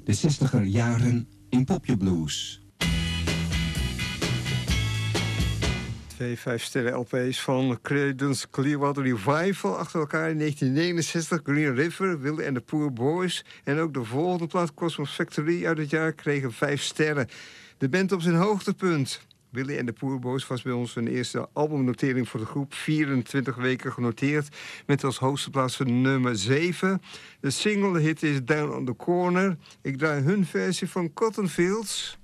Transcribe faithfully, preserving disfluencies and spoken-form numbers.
De zestiger jaren in popjeblues. Twee vijf sterren L P's van Creedence Clearwater Revival achter elkaar in negentien negenenzestig. Green River, Willie and the Poor Boys. En ook de volgende plaat, Cosmos Factory uit het jaar, kregen vijf sterren. De band op zijn hoogtepunt. Willie and the Poor Boys was bij ons een eerste albumnotering voor de groep. vierentwintig weken genoteerd, met als hoogste plaats nummer zeven. De single hit is Down on the Corner. Ik draai hun versie van Cotton Fields.